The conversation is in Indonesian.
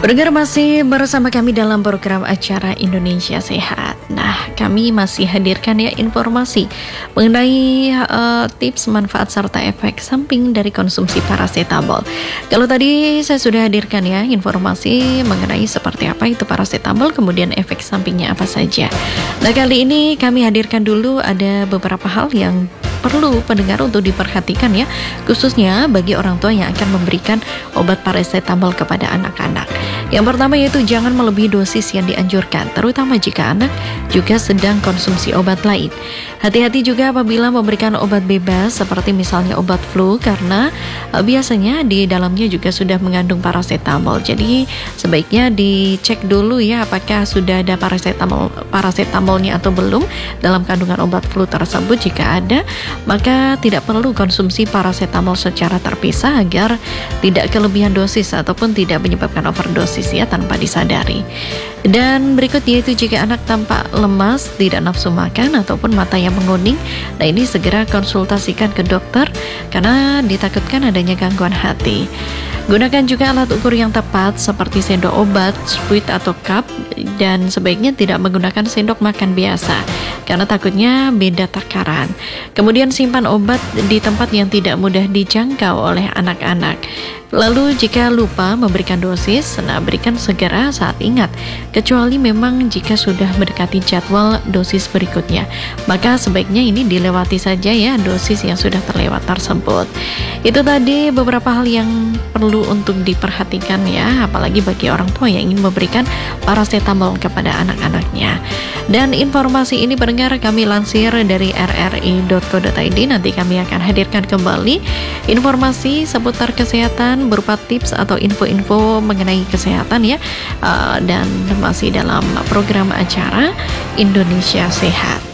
Pendengar masih bersama kami dalam program acara Indonesia Sehat. Nah, kami masih hadirkan ya informasi mengenai tips, manfaat, serta efek samping dari konsumsi paracetamol. Kalau tadi saya sudah hadirkan ya informasi mengenai seperti apa itu paracetamol, kemudian efek sampingnya apa saja. Nah, kali ini kami hadirkan dulu ada beberapa hal yang perlu pendengar untuk diperhatikan ya, khususnya bagi orang tua yang akan memberikan obat paracetamol kepada anak-anak. Yang pertama yaitu jangan melebihi dosis yang dianjurkan, terutama jika anak juga sedang konsumsi obat lain. Hati-hati juga apabila memberikan obat bebas seperti misalnya obat flu, karena biasanya di dalamnya juga sudah mengandung paracetamol. Jadi sebaiknya dicek dulu ya apakah sudah ada paracetamolnya atau belum dalam kandungan obat flu tersebut. Jika ada, maka tidak perlu konsumsi paracetamol secara terpisah agar tidak kelebihan dosis ataupun tidak menyebabkan overdosis ya tanpa disadari. Dan berikut yaitu jika anak tampak lemas, tidak nafsu makan ataupun matanya menguning, nah ini segera konsultasikan ke dokter karena ditakutkan adanya gangguan hati. Gunakan juga alat ukur yang tepat seperti sendok obat, spuit atau cup, dan sebaiknya tidak menggunakan sendok makan biasa karena takutnya beda takaran. Kemudian simpan obat di tempat yang tidak mudah dijangkau oleh anak-anak. Lalu jika lupa memberikan dosis, nah berikan segera saat ingat, kecuali memang jika sudah mendekati jadwal dosis berikutnya, maka sebaiknya ini dilewati saja ya dosis yang sudah terlewat tersebut. Itu tadi beberapa hal yang perlu untuk diperhatikan ya, apalagi bagi orang tua yang ingin memberikan paracetamol kepada anak-anaknya. Dan informasi ini pendengar kami lansir dari rri.co.id. Nanti kami akan hadirkan kembali informasi seputar kesehatan berupa tips atau info-info mengenai kesehatan ya, dan masih dalam program acara Indonesia Sehat.